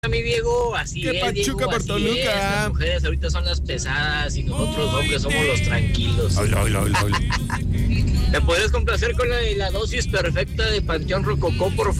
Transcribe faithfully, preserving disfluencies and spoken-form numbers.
mi Diego, así ¿Qué es, pachuca Diego, por así Toluca? es. Las mujeres ahorita son las pesadas y nosotros hombres somos los tranquilos. Hola, hola, hola, hola. ¿Me puedes complacer con la, la dosis perfecta de Panteón Rococó, por